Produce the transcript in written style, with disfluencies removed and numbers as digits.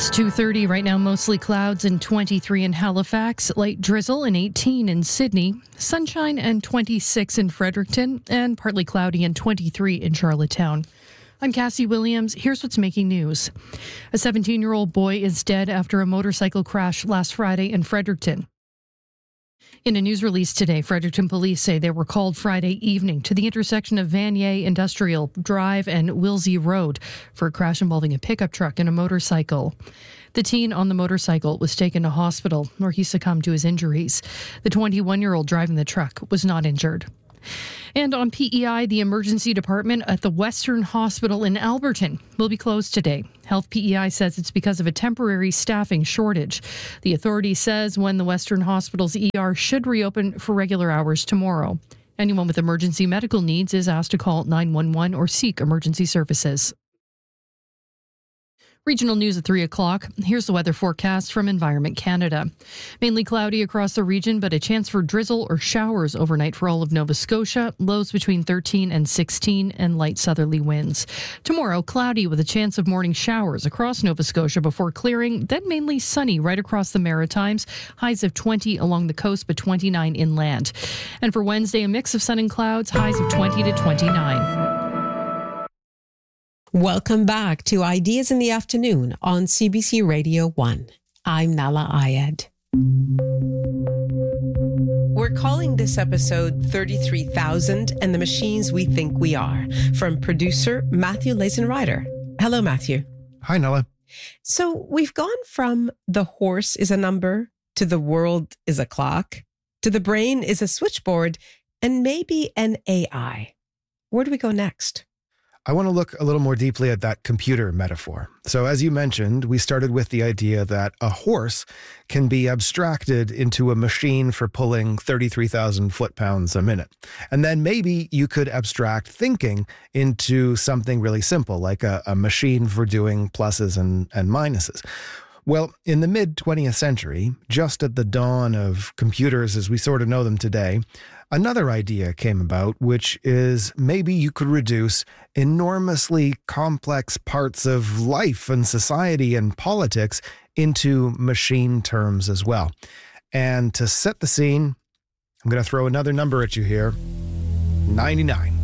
It's 2:30 right now, mostly clouds and 23 in Halifax, light drizzle and 18 in Sydney, sunshine and 26 in Fredericton, and partly cloudy and 23 in Charlottetown. I'm Cassie Williams. Here's what's making news. A 17-year-old boy is dead after a motorcycle crash last Friday in Fredericton. In a news release today, Fredericton police say they were called Friday evening to the intersection of Vanier Industrial Drive and Wilsey Road for a crash involving a pickup truck and a motorcycle. The teen on the motorcycle was taken to hospital where he succumbed to his injuries. The 21-year-old driving the truck was not injured. And on PEI, the emergency department at the Western Hospital in Alberton will be closed today. Health PEI says it's because of a temporary staffing shortage. The authority says when the Western Hospital's ER should reopen for regular hours tomorrow. Anyone with emergency medical needs is asked to call 911 or seek emergency services. Regional news at 3 o'clock. Here's the weather forecast from Environment Canada. Mainly cloudy across the region, but a chance for drizzle or showers overnight for all of Nova Scotia. Lows between 13 and 16 and light southerly winds. Tomorrow, cloudy with a chance of morning showers across Nova Scotia before clearing, then mainly sunny right across the Maritimes. Highs of 20 along the coast, but 29 inland. And for Wednesday, a mix of sun and clouds, highs of 20 to 29. Welcome back to Ideas in the Afternoon on CBC Radio 1. I'm Nala Ayed. We're calling this episode 33,000 and the Machines We Think We Are, from producer Matthew Lazenrider. Hello, Matthew. Hi, Nala. So we've gone from the horse is a number to the world is a clock to the brain is a switchboard and maybe an AI. Where do we go next? I want to look a little more deeply at that computer metaphor. So as you mentioned, we started with the idea that a horse can be abstracted into a machine for pulling 33,000 foot-pounds a minute. And then maybe you could abstract thinking into something really simple, like a machine for doing pluses and minuses. Well, in the mid-20th century, just at the dawn of computers as we sort of know them today, another idea came about, which is maybe you could reduce enormously complex parts of life and society and politics into machine terms as well. And to set the scene, I'm going to throw another number at you here, 99.